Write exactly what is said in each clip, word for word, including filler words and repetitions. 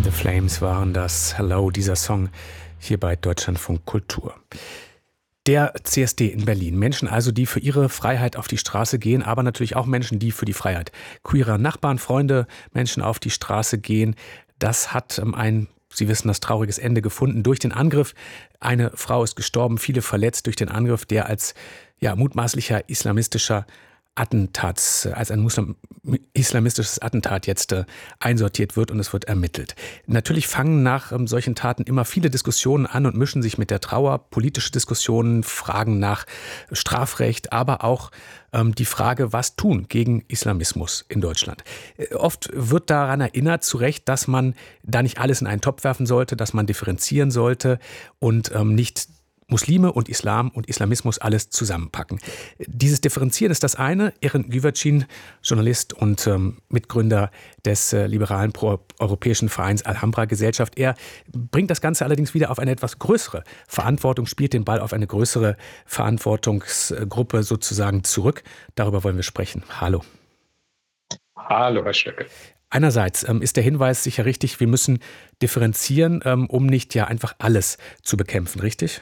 the Flames waren das. Hello, dieser Song hier bei Deutschlandfunk Kultur. Der C S D in Berlin. Menschen also, die für ihre Freiheit auf die Straße gehen, aber natürlich auch Menschen, die für die Freiheit queerer Nachbarn, Freunde, Menschen auf die Straße gehen. Das hat ähm, ein, Sie wissen, das trauriges Ende gefunden durch den Angriff. Eine Frau ist gestorben, viele verletzt durch den Angriff, der als ja, mutmaßlicher islamistischer Attentats, als ein Muslim, islamistisches Attentat jetzt äh, einsortiert wird und es wird ermittelt. Natürlich fangen nach ähm, solchen Taten immer viele Diskussionen an und mischen sich mit der Trauer. Politische Diskussionen, Fragen nach Strafrecht, aber auch ähm, die Frage, was tun gegen Islamismus in Deutschland. Äh, oft wird daran erinnert, zu Recht, dass man da nicht alles in einen Topf werfen sollte, dass man differenzieren sollte und ähm, nicht Muslime und Islam und Islamismus alles zusammenpacken. Dieses Differenzieren ist das eine. Eren Güvercin, Journalist und ähm, Mitgründer des äh, liberalen pro-europäischen Vereins Alhambra Gesellschaft. Er bringt das Ganze allerdings wieder auf eine etwas größere Verantwortung, spielt den Ball auf eine größere Verantwortungsgruppe sozusagen zurück. Darüber wollen wir sprechen. Hallo. Hallo, Herr Stöckel. Einerseits ähm, ist der Hinweis sicher richtig, wir müssen differenzieren, ähm, um nicht ja einfach alles zu bekämpfen, richtig?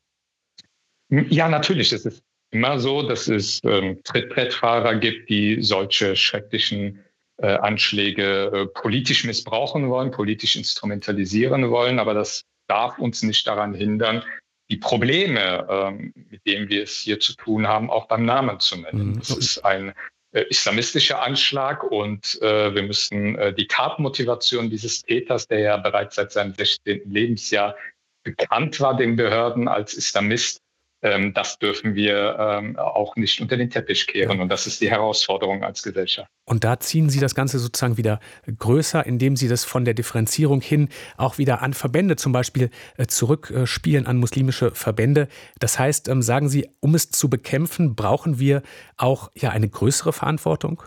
Ja, natürlich. Es ist immer so, dass es ähm, Trittbrettfahrer gibt, die solche schrecklichen äh, Anschläge äh, politisch missbrauchen wollen, politisch instrumentalisieren wollen. Aber das darf uns nicht daran hindern, die Probleme, ähm, mit denen wir es hier zu tun haben, auch beim Namen zu nennen. Das ist ein äh, islamistischer Anschlag und äh, wir müssen äh, die Tatmotivation dieses Täters, der ja bereits seit seinem sechzehnten Lebensjahr bekannt war den Behörden als Islamist, Ähm, das dürfen wir ähm, auch nicht unter den Teppich kehren. Ja. Und das ist die Herausforderung als Gesellschaft. Und da ziehen Sie das Ganze sozusagen wieder größer, indem Sie das von der Differenzierung hin auch wieder an Verbände zum Beispiel äh, zurückspielen, an muslimische Verbände. Das heißt, ähm, sagen Sie, um es zu bekämpfen, brauchen wir auch ja eine größere Verantwortung?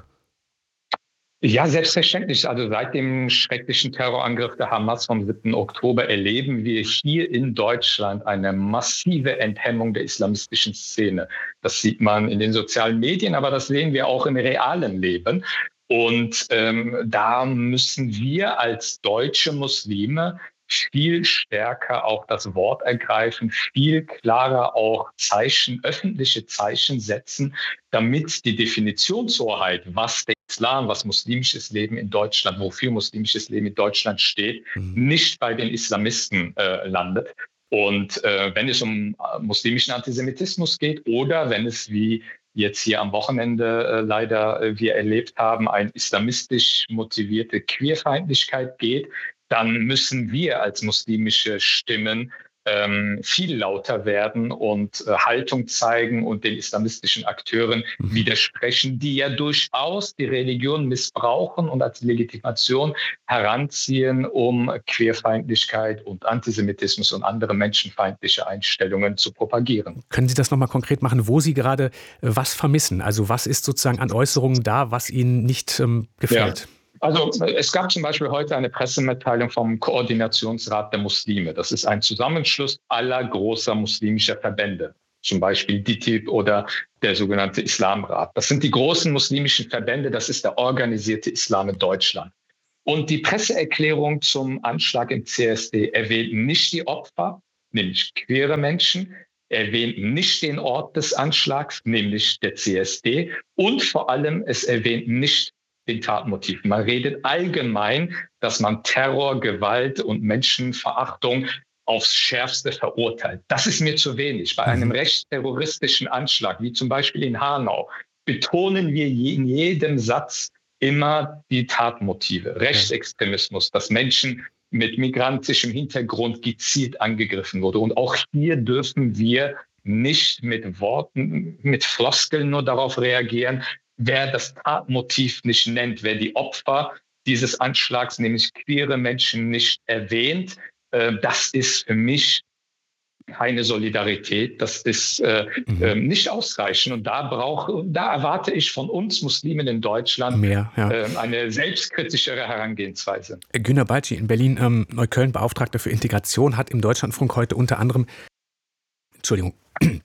Ja, selbstverständlich. Also seit dem schrecklichen Terrorangriff der Hamas vom siebten Oktober erleben wir hier in Deutschland eine massive Enthemmung der islamistischen Szene. Das sieht man in den sozialen Medien, aber das sehen wir auch im realen Leben. Und ähm, da müssen wir als deutsche Muslime viel stärker auch das Wort ergreifen, viel klarer auch Zeichen, öffentliche Zeichen setzen, damit die Definitionshoheit, was der Islam, was muslimisches Leben in Deutschland, wofür muslimisches Leben in Deutschland steht, mhm. nicht bei den Islamisten äh, landet. Und äh, wenn es um äh, muslimischen Antisemitismus geht oder wenn es wie jetzt hier am Wochenende äh, leider äh, wir erlebt haben, eine islamistisch motivierte Queerfeindlichkeit geht, dann müssen wir als muslimische Stimmen ähm, viel lauter werden und äh, Haltung zeigen und den islamistischen Akteuren mhm. widersprechen, die ja durchaus die Religion missbrauchen und als Legitimation heranziehen, um Queerfeindlichkeit und Antisemitismus und andere menschenfeindliche Einstellungen zu propagieren. Können Sie das nochmal konkret machen, wo Sie gerade äh, was vermissen? Also was ist sozusagen an Äußerungen da, was Ihnen nicht ähm, gefällt? Ja. Also es gab zum Beispiel heute eine Pressemitteilung vom Koordinationsrat der Muslime. Das ist ein Zusammenschluss aller großer muslimischer Verbände, zum Beispiel D I T I B oder der sogenannte Islamrat. Das sind die großen muslimischen Verbände, das ist der organisierte Islam in Deutschland. Und die Presseerklärung zum Anschlag im C S D erwähnt nicht die Opfer, nämlich queere Menschen, erwähnt nicht den Ort des Anschlags, nämlich der C S D und vor allem es erwähnt nicht den Tatmotiv. Man redet allgemein, dass man Terror, Gewalt und Menschenverachtung aufs Schärfste verurteilt. Das ist mir zu wenig. Bei einem rechtsterroristischen Anschlag, wie zum Beispiel in Hanau, betonen wir in jedem Satz immer die Tatmotive. Rechtsextremismus, dass Menschen mit migrantischem Hintergrund gezielt angegriffen wurde. Und auch hier dürfen wir nicht mit Worten, mit Floskeln nur darauf reagieren. Wer das Tatmotiv nicht nennt, wer die Opfer dieses Anschlags, nämlich queere Menschen, nicht erwähnt, äh, das ist für mich keine Solidarität. Das ist äh, mhm. äh, nicht ausreichend. Und da brauche, da erwarte ich von uns Muslimen in Deutschland mehr, ja. äh, eine selbstkritischere Herangehensweise. Günner Balci in Berlin, ähm, Neukölln, Beauftragter für Integration, hat im Deutschlandfunk heute unter anderem, Entschuldigung,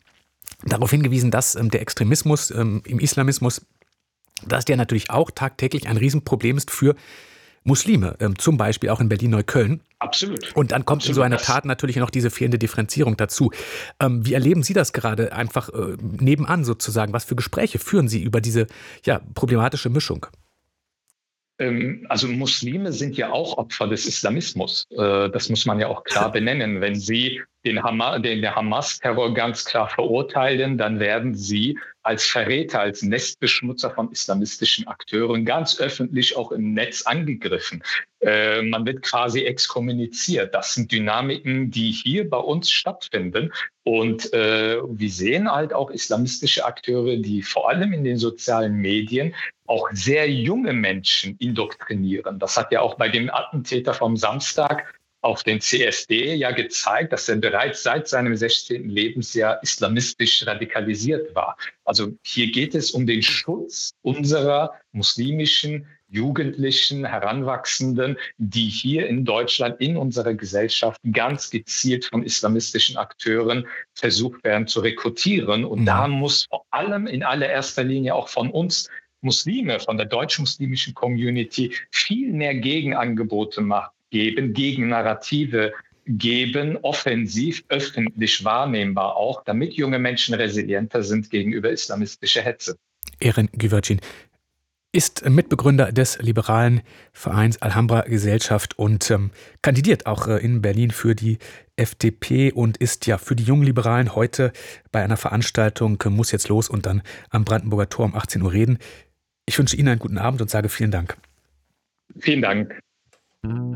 darauf hingewiesen, dass ähm, der Extremismus ähm, im Islamismus, dass der natürlich auch tagtäglich ein Riesenproblem ist für Muslime, ähm, zum Beispiel auch in Berlin-Neukölln. Absolut. Und dann kommt Absolut. in so einer Tat natürlich noch diese fehlende Differenzierung dazu. Ähm, wie erleben Sie das gerade einfach äh, nebenan sozusagen? Was für Gespräche führen Sie über diese ja, problematische Mischung? Also Muslime sind ja auch Opfer des Islamismus. Das muss man ja auch klar benennen. Wenn Sie den, Hamas, den Hamas-Terror ganz klar verurteilen, dann werden Sie als Verräter, als Nestbeschmutzer von islamistischen Akteuren ganz öffentlich auch im Netz angegriffen. Man wird quasi exkommuniziert. Das sind Dynamiken, die hier bei uns stattfinden. Und äh, wir sehen halt auch islamistische Akteure, die vor allem in den sozialen Medien auch sehr junge Menschen indoktrinieren. Das hat ja auch bei dem Attentäter vom Samstag auf den C S D ja gezeigt, dass er bereits seit seinem sechzehnten Lebensjahr islamistisch radikalisiert war. Also hier geht es um den Schutz unserer muslimischen Jugendlichen, Heranwachsenden, die hier in Deutschland, in unserer Gesellschaft ganz gezielt von islamistischen Akteuren versucht werden zu rekrutieren. Und mhm. da muss vor allem in allererster Linie auch von uns Muslime, von der deutsch-muslimischen Community viel mehr Gegenangebote machen, geben, Gegennarrative geben, offensiv, öffentlich wahrnehmbar auch, damit junge Menschen resilienter sind gegenüber islamistischer Hetze. Eren Güvercin ist Mitbegründer des liberalen Vereins Alhambra Gesellschaft und ähm, kandidiert auch äh, in Berlin für die F D P und ist ja für die jungen Liberalen heute bei einer Veranstaltung äh, Muss jetzt los und dann am Brandenburger Tor um achtzehn Uhr reden. Ich wünsche Ihnen einen guten Abend und sage vielen Dank. Vielen Dank.